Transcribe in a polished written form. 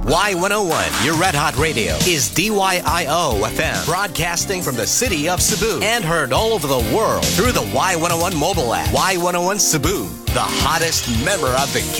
Y101, your Red Hot Radio, is DYIO FM, broadcasting from the city of Cebu and heard all over the world through the Y101 mobile app. Y101 Cebu, the hottest member of the